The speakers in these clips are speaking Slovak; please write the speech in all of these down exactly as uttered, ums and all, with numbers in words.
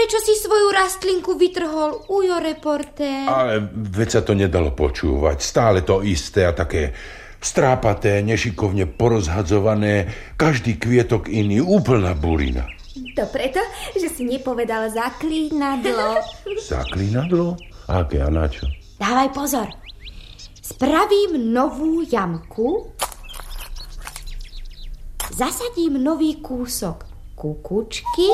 prečo si svoju rastlinku vytrhol, ujo reportér? Ale veď sa to nedalo počúvať. Stále to isté a také strápaté, nešikovne porozhadzované. Každý kvietok iný, úplná bulina. To preto, že si nepovedal zaklínadlo. Zaklínadlo? Aké a na čo? Dávaj pozor. Spravím novú jamku, zasadím nový kúsok kukučky,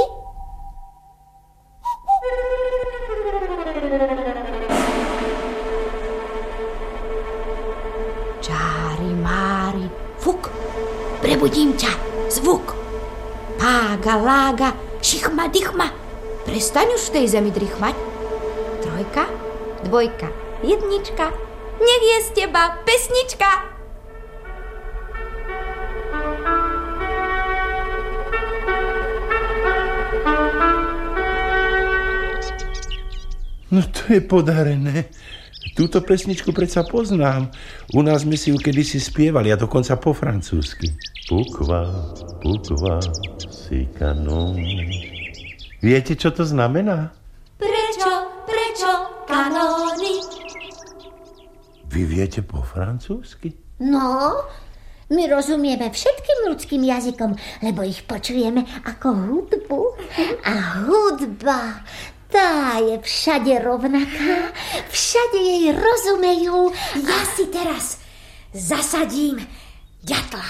čári mári, fuk, prebudím ťa, zvuk, pága, lága, šichma, dychma, prestaň už v tej zemi drichmať. Trojka, dvojka, jednička, nech je z teba pesnička. No to je podarené. Túto pesničku predsa poznám. U nás sme si ju kedysi spievali, a dokonca po francúzsky. Pukva, pukva, si kanon. Viete, čo to znamená? Prečo, prečo kanóny? Vy viete po francúzsky? No, my rozumieme všetkým ľudským jazykom, lebo ich počujeme ako hudbu. A hudba, tá je všade rovnaká, všade jej rozumejú. Ja si teraz zasadím ďatla.